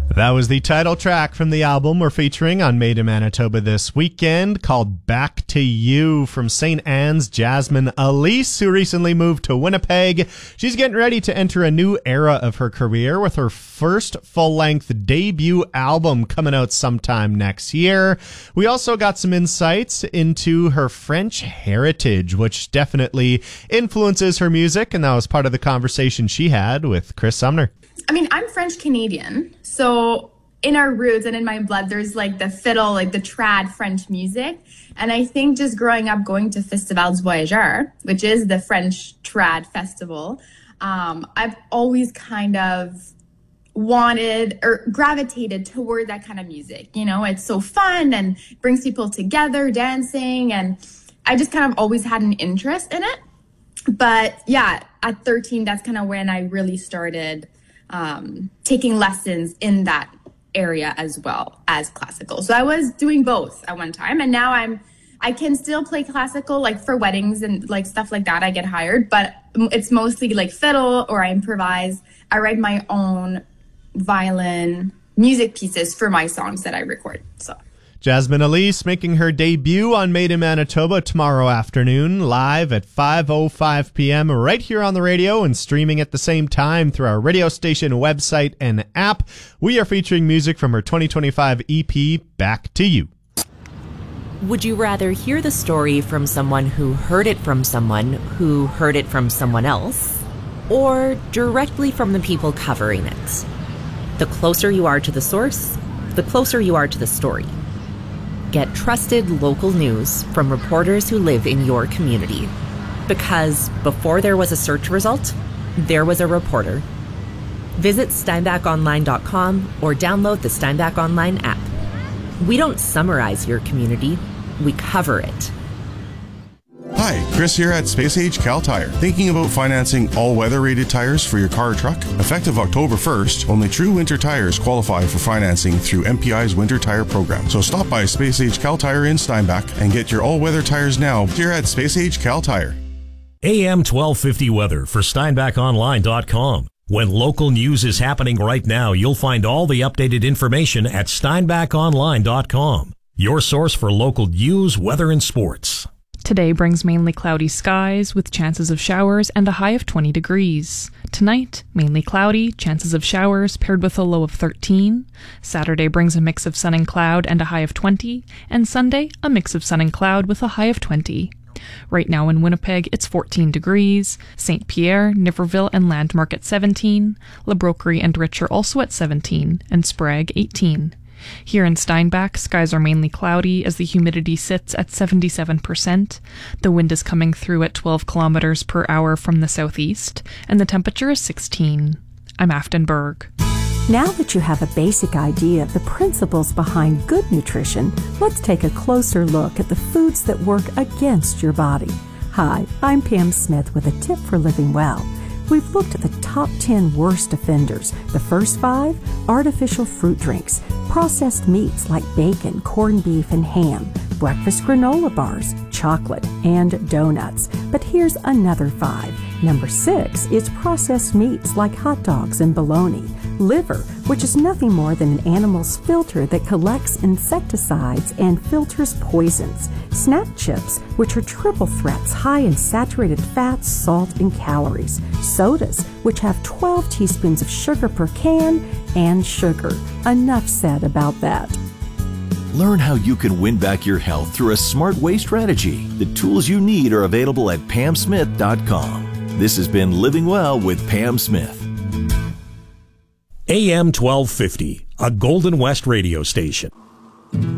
That was the title track from the album we're featuring on Made in Manitoba this weekend, called Back to You, from St. Anne's Jasmine Elise, who recently moved to Winnipeg. She's getting ready to enter a new era of her career with her first full-length debut album coming out sometime next year. We also got some insights into her French heritage, which definitely influences her music, and that was part of the conversation she had with Chris Sumner. I mean, I'm French-Canadian, so in our roots and in my blood, there's like the fiddle, like the trad French music. And I think just growing up going to Festival du Voyageur, which is the French trad festival, I've always kind of wanted or gravitated toward that kind of music. You know, it's so fun and brings people together dancing. And I just kind of always had an interest in it. But yeah, at 13, that's kind of when I really started taking lessons in that area as well as classical. So I was doing both at one time, and now I can still play classical, like for weddings and like stuff like that. I get hired, but it's mostly like fiddle, or I improvise. I write my own violin music pieces for my songs that I record. So Jasmine Elise making her debut on Made in Manitoba tomorrow afternoon, live at 5:05 p.m. right here on the radio and streaming at the same time through our radio station website and app. We are featuring music from her 2025 EP, Back to You. Would you rather hear the story from someone who heard it from someone who heard it from someone else, or directly from the people covering it? The closer you are to the source, the closer you are to the story. Get trusted local news from reporters who live in your community. Because before there was a search result, there was a reporter. Visit steinbachonline.com or download the Steinbach Online app. We don't summarize your community, we cover it. Hi, Chris here at Space Age Cal Tire. Thinking about financing all-weather rated tires for your car or truck? Effective October 1st, only true winter tires qualify for financing through MPI's Winter Tire Program. So stop by Space Age Cal Tire in Steinbach and get your all-weather tires now here at Space Age Cal Tire. AM 1250 weather for SteinbachOnline.com. When local news is happening right now, you'll find all the updated information at SteinbachOnline.com. Your source for local news, weather, and sports. Today brings mainly cloudy skies with chances of showers and a high of 20 degrees. Tonight, mainly cloudy, chances of showers paired with a low of 13. Saturday brings a mix of sun and cloud and a high of 20. And Sunday, a mix of sun and cloud with a high of 20. Right now in Winnipeg, it's 14 degrees. St. Pierre, Niverville, and Landmark at 17. La Broquerie and Rich are also at 17. And Sprague, 18. Here in Steinbach, skies are mainly cloudy as the humidity sits at 77%. The wind is coming through at 12 kilometers per hour from the southeast, and the temperature is 16. I'm Afton Berg. Now that you have a basic idea of the principles behind good nutrition, let's take a closer look at the foods that work against your body. Hi, I'm Pam Smith with a tip for living well. We've looked at the top 10 worst offenders. The first 5, artificial fruit drinks, processed meats like bacon, corned beef, and ham, breakfast granola bars, chocolate, and donuts. But here's another 5. Number 6 is processed meats like hot dogs and bologna, liver, which is nothing more than an animal's filter that collects insecticides and filters poisons, snack chips, which are triple threats high in saturated fats, salt, and calories, sodas, which have 12 teaspoons of sugar per can, and sugar. Enough said about that. Learn how you can win back your health through a smart way strategy. The tools you need are available at pamsmith.com. This has been Living Well with Pam Smith. AM 1250, a Golden West radio station.